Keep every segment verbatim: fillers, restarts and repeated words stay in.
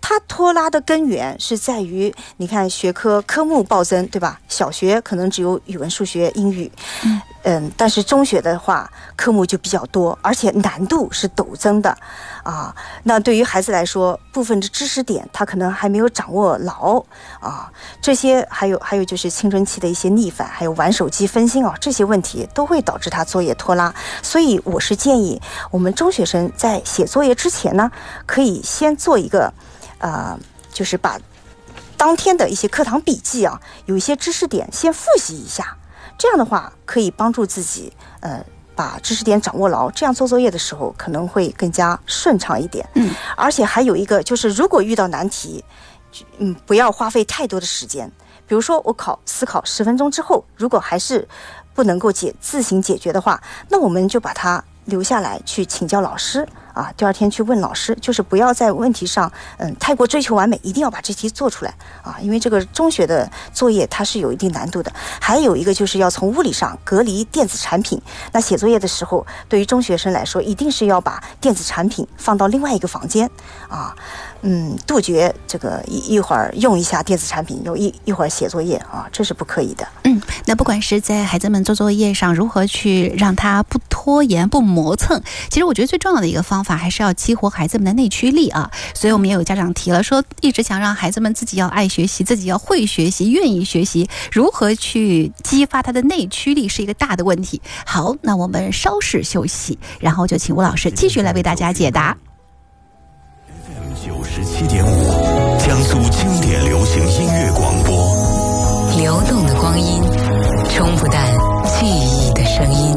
它拖拉的根源是在于，你看学科科目暴增，对吧？小学可能只有语文、数学、英语，嗯。嗯，但是中学的话，科目就比较多，而且难度是陡增的，啊，那对于孩子来说，部分的知识点他可能还没有掌握牢啊，这些还有还有就是青春期的一些逆反，还有玩手机分心啊，这些问题都会导致他作业拖拉。所以我是建议我们中学生在写作业之前呢，可以先做一个，呃，就是把当天的一些课堂笔记啊，有一些知识点先复习一下。这样的话可以帮助自己呃把知识点掌握牢，这样做作业的时候可能会更加顺畅一点。嗯，而且还有一个就是，如果遇到难题，嗯，不要花费太多的时间。比如说我考思考十分钟之后，如果还是不能够解自行解决的话，那我们就把它留下来去请教老师啊，第二天去问老师，就是不要在问题上嗯太过追求完美，一定要把这题做出来啊，因为这个中学的作业它是有一定难度的。还有一个就是要从物理上隔离电子产品，那写作业的时候，对于中学生来说，一定是要把电子产品放到另外一个房间啊，嗯，杜绝这个一一会儿用一下电子产品，有一一会儿写作业啊，这是不可以的。 嗯，那不管是在孩子们做作业上，如何去让他不拖延、不磨蹭，其实我觉得最重要的一个方法还是要激活孩子们的内驱力啊。所以我们也有家长提了，说一直想让孩子们自己要爱学习，自己要会学习，愿意学习，如何去激发他的内驱力是一个大的问题。好，那我们稍事休息，然后就请吴老师继续来为大家解答。 F M 九十七点五，江苏经典流行音乐广播， 流动的光阴，冲不淡记忆的声音。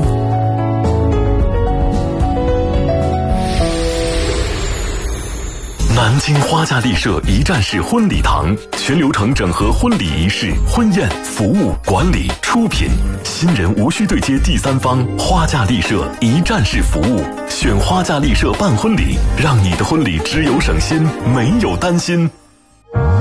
南京花家丽舍一站式婚礼堂，全流程整合婚礼仪式、婚宴、服务、管理、出品，新人无需对接第三方，花家丽舍一站式服务，选花家丽舍办婚礼，让你的婚礼只有省心，没有担心。